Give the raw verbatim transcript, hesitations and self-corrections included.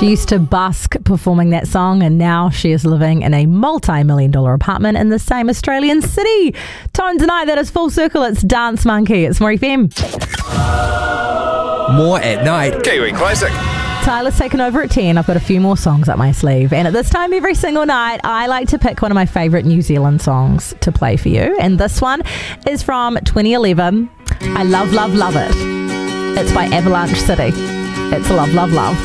She used to busk performing that song, and now she is living in a multi-million dollar apartment in the same Australian city. Time tonight, that is Full Circle. It's Dance Monkey. It's More F M. More at night. Kiwi Classic. Tyler's taken over at ten. I've got a few more songs up my sleeve. And at this time every single night, I like to pick one of my favourite New Zealand songs to play for you. And this one is from twenty eleven. I Love, Love, Love It. It's by Avalanche City. It's Love, Love, Love.